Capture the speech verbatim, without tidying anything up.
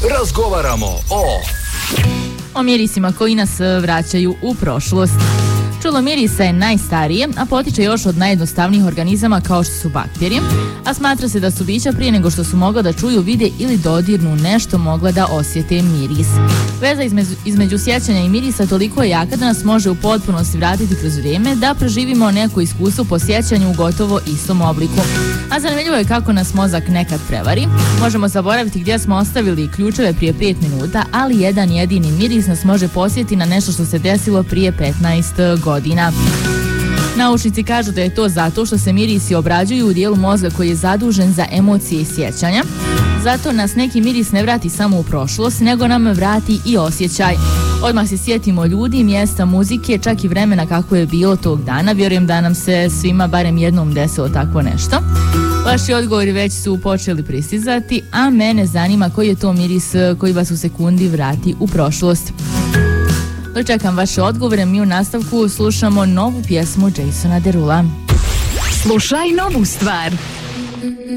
razgovaramo o... O mirisima koji nas vraćaju u prošlost. Čulo mirisa je najstarije, a potiče još od najjednostavnijih organizama kao što su bakterije, a smatra se da su bića prije nego što su mogla da čuju, vide ili dodirnu nešto mogla da osjete miris. Veza između, između sjećanja i mirisa toliko je jaka da nas može u potpunosti vratiti kroz vrijeme da proživimo neko iskustvo po sjećanju u gotovo istom obliku. A zanimljivo je kako nas mozak nekad prevari. Možemo zaboraviti gdje smo ostavili ključeve prije pet minuta, ali jedan jedini miris nas može podsjetiti na nešto što se desilo prije petnaest godina. Naučnici kažu da je to zato što se mirisi obrađuju u dijelu mozga koji je zadužen za emocije i sjećanja. Zato nas neki miris ne vrati samo u prošlost, nego nam vrati i osjećaj. Odmah se sjetimo ljudi, mjesta, muzike, čak i vremena kako je bilo tog dana. Vjerujem da nam se svima barem jednom desilo takvo nešto. Vaši odgovori već su počeli pristizati, a mene zanima koji je to miris koji vas u sekundi vrati u prošlost. Čekam vaše odgovore, mi u nastavku slušamo novu pjesmu Jasona Derula. Slušaj novu stvar.